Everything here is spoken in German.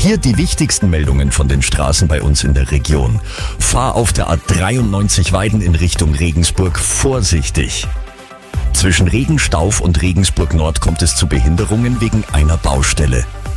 Hier die wichtigsten Meldungen von den Straßen bei uns in der Region. Fahr auf der A93 Weiden in Richtung Regensburg vorsichtig. Zwischen Regenstauf und Regensburg Nord kommt es zu Behinderungen wegen einer Baustelle.